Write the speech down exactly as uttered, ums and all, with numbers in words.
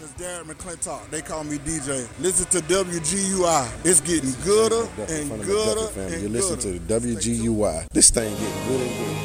is Darren McClintock. They call me D J. Listen to W G U I. It's getting gooder and gooder and You're listening to the W G U I. This thing getting good and good.